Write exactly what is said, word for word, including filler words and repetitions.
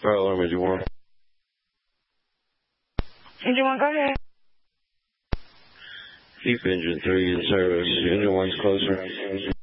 Fire alarm, engine one. Engine one, go ahead. Keep engine three in service. Engine one's closer.